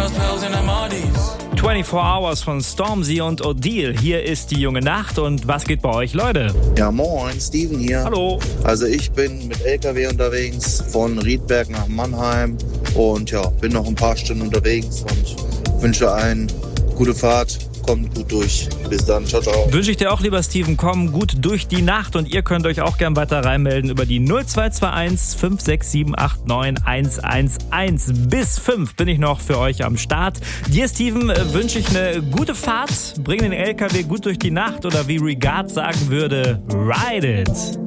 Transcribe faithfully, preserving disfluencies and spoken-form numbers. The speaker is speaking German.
vierundzwanzig Hours von Stormzy und Odile. Hier ist die junge Nacht und was geht bei euch, Leute? Ja, moin, Steven hier. Hallo. Also ich bin mit L K W unterwegs von Riedberg nach Mannheim und ja, bin noch ein paar Stunden unterwegs und wünsche allen gute Fahrt. Kommt gut durch. Bis dann. Ciao, ciao. Wünsche ich dir auch, lieber Steven. Komm gut durch die Nacht und ihr könnt euch auch gern weiter reinmelden über die null zwei zwei eins fünf sechs sieben acht neun eins eins eins. Bis fünf bin ich noch für euch am Start. Dir, Steven, wünsche ich eine gute Fahrt. Bring den L K W gut durch die Nacht oder wie Regard sagen würde, ride it.